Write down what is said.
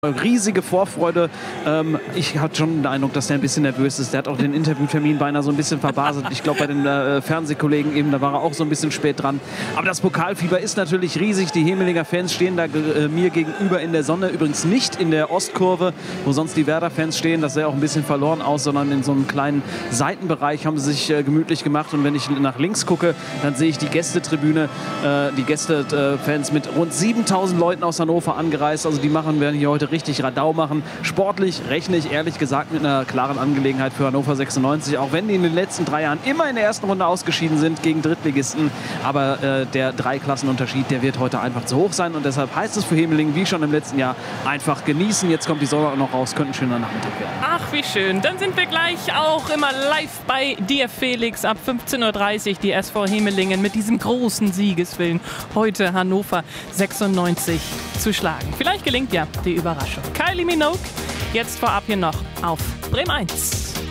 Riesige Vorfreude. Ich hatte schon den Eindruck, dass der ein bisschen nervös ist. Der hat auch den Interviewtermin beinahe so ein bisschen verbaselt. Ich glaube, bei den Fernsehkollegen eben, da war er auch so ein bisschen spät dran. Aber das Pokalfieber ist natürlich riesig. Die Hemelinger Fans stehen da mir gegenüber in der Sonne. Übrigens nicht in der Ostkurve, wo sonst die Werder-Fans stehen. Das sähe auch ein bisschen verloren aus, sondern in so einem kleinen Seitenbereich haben sie sich gemütlich gemacht. Und wenn ich nach links gucke, dann sehe ich die Gästetribüne, die Gästefans mit rund 7.000 Leuten aus Hannover angereist. Also die werden hier heute richtig Radau machen. Sportlich rechne ich ehrlich gesagt mit einer klaren Angelegenheit für Hannover 96, auch wenn die in den letzten 3 Jahren immer in der ersten Runde ausgeschieden sind gegen Drittligisten. Aber der Dreiklassenunterschied, der wird heute einfach zu hoch sein und deshalb heißt es für Hemeling, wie schon im letzten Jahr, einfach genießen. Jetzt kommt die Sonne auch noch raus, könnte ein schöner Nachmittag werden. Ach, wie schön. Dann sind wir gleich auch immer live bei dir, Felix, ab 15:30 Uhr, die SV Hemelingen mit diesem großen Siegeswillen heute Hannover 96 zu schlagen. Vielleicht gelingt ja die Überraschung. Kylie Minogue, jetzt vorab hier noch auf Bremen 1.